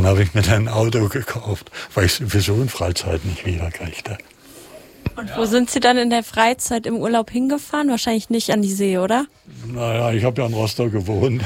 dann habe ich mir dann ein Auto gekauft, weil ich sowieso in Freizeit nicht wiederkriegte. Und wo sind Sie dann in der Freizeit im Urlaub hingefahren? Wahrscheinlich nicht an die See, oder? Naja, ich habe ja in Rostock gewohnt.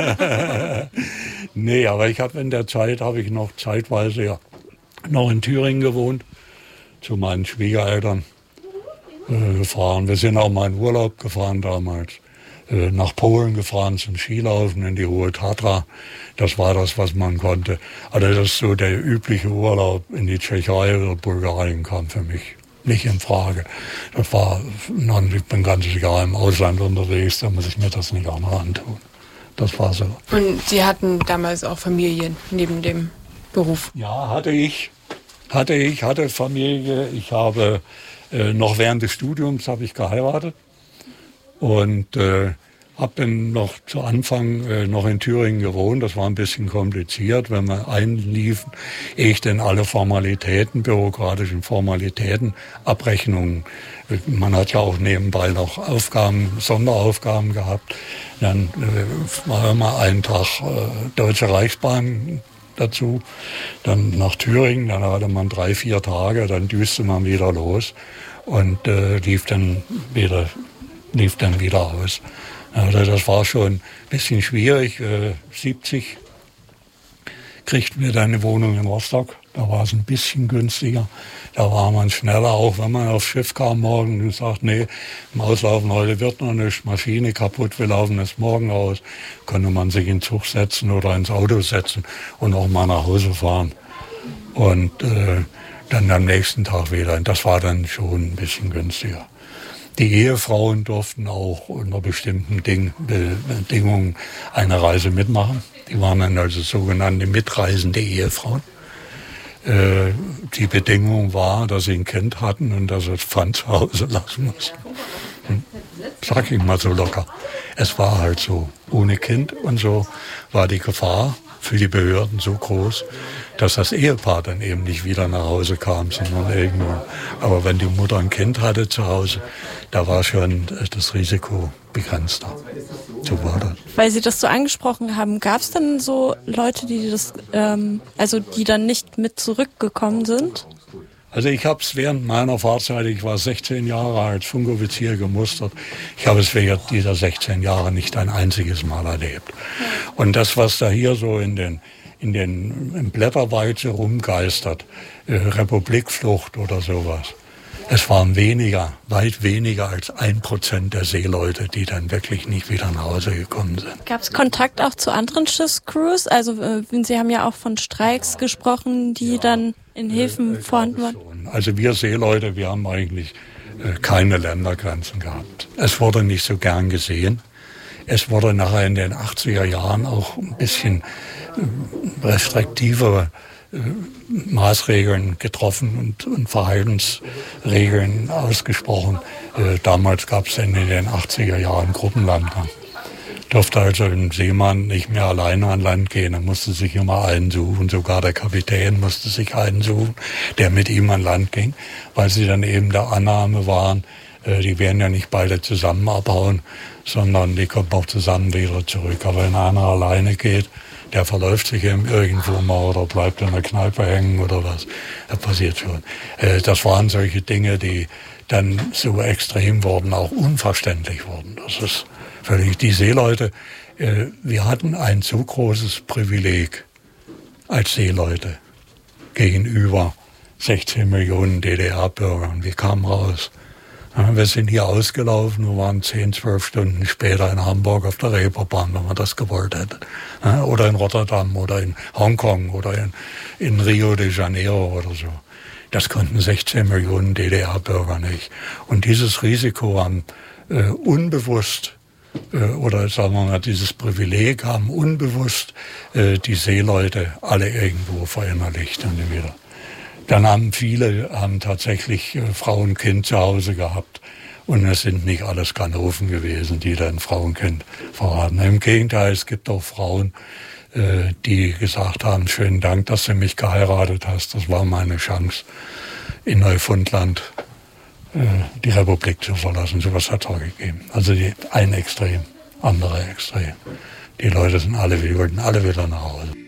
Nee, aber in der Zeit habe ich noch zeitweise ja noch in Thüringen gewohnt, zu meinen Schwiegereltern gefahren. Wir sind auch mal in Urlaub gefahren damals. Nach Polen gefahren zum Skilaufen in die Hohe Tatra. Das war das, was man konnte. Also das ist so der übliche Urlaub in die Tschechei oder Bulgarien kam für mich nicht in Frage. Ich bin ein ganzes Jahr im Ausland unterwegs, da muss ich mir das nicht auch noch antun. Das war so. Und Sie hatten damals auch Familie neben dem Beruf? Ja, hatte Familie. Ich habe noch während des Studiums habe ich geheiratet und habe dann noch zu Anfang noch in Thüringen gewohnt. Das war ein bisschen kompliziert, wenn wir einliefen, ehe ich denn alle Formalitäten, bürokratischen Formalitäten, Abrechnungen. Man hat ja auch nebenbei noch Sonderaufgaben gehabt. Dann war immer ein Tag Deutsche Reichsbahn dazu, dann nach Thüringen, dann hatte man 3-4 Tage, dann düste man wieder los und lief dann wieder aus. Also das war schon ein bisschen schwierig. 70 kriegten wir dann eine Wohnung in Rostock. Da war es ein bisschen günstiger. Da war man schneller, auch wenn man aufs Schiff kam morgen und sagt, nee, im Auslaufen heute wird noch nicht, Maschine kaputt, wir laufen es morgen aus. Konnte man sich in den Zug setzen oder ins Auto setzen und auch mal nach Hause fahren. Und dann am nächsten Tag wieder. Und das war dann schon ein bisschen günstiger. Die Ehefrauen durften auch unter bestimmten Bedingungen eine Reise mitmachen. Die waren dann also sogenannte mitreisende Ehefrauen. Die Bedingung war, dass sie ein Kind hatten und dass sie das Pfand zu Hause lassen mussten. Sag ich mal so locker. Es war halt so. Ohne Kind und so war die Gefahr für die Behörden so groß, dass das Ehepaar dann eben nicht wieder nach Hause kam, sondern irgendwo. Aber wenn die Mutter ein Kind hatte zu Hause, da war schon das Risiko begrenzter. So war das. Weil Sie das so angesprochen haben, gab es dann so Leute, die die dann nicht mit zurückgekommen sind? Also ich habe es während meiner Fahrzeit, ich war 16 Jahre als Funkoffizier gemustert, ich habe es während dieser 16 Jahre nicht ein einziges Mal erlebt. Und das, was da hier so im Blätterwald so rumgeistert, Republikflucht oder sowas, es waren weit weniger als 1% der Seeleute, die dann wirklich nicht wieder nach Hause gekommen sind. Gab es Kontakt auch zu anderen Schiffscrews? Also Sie haben ja auch von Streiks gesprochen, die dann in Häfen vorhanden waren. Also wir Seeleute, wir haben eigentlich keine Ländergrenzen gehabt. Es wurde nicht so gern gesehen. Es wurde nachher in den 80er Jahren auch ein bisschen restriktivere Maßregeln getroffen und Verhaltensregeln ausgesprochen. Damals gab es in den 80er Jahren Gruppenlandgang. Durfte also ein Seemann nicht mehr alleine an Land gehen. Er musste sich immer einen suchen. Sogar der Kapitän musste sich einen suchen, der mit ihm an Land ging, weil sie dann eben der Annahme waren, die werden ja nicht beide zusammen abhauen, sondern die kommen auch zusammen wieder zurück. Aber wenn einer alleine geht, der verläuft sich eben irgendwo mal oder bleibt in der Kneipe hängen oder was. Das passiert schon. Das waren solche Dinge, die dann so extrem wurden, auch unverständlich wurden. Das ist völlig die Seeleute. Wir hatten ein so großes Privileg als Seeleute gegenüber 16 Millionen DDR-Bürgern. Wir kamen raus. Wir sind hier ausgelaufen und waren 10-12 Stunden später in Hamburg auf der Reeperbahn, wenn man das gewollt hätte. Oder in Rotterdam oder in Hongkong oder in Rio de Janeiro oder so. Das konnten 16 Millionen DDR-Bürger nicht. Und dieses Risiko haben unbewusst oder sagen wir mal, dieses Privileg haben unbewusst die Seeleute alle irgendwo verinnerlicht und wieder. Dann haben viele tatsächlich Frau und Kind zu Hause gehabt. Und es sind nicht alles Ganoven gewesen, die dann Frau und Kind verraten. Im Gegenteil, es gibt auch Frauen, die gesagt haben, schönen Dank, dass du mich geheiratet hast. Das war meine Chance, in Neufundland die Republik zu verlassen. So was hat es auch gegeben. Also ein Extrem, andere Extrem. Die Leute sind alle, wir wollten alle wieder nach Hause.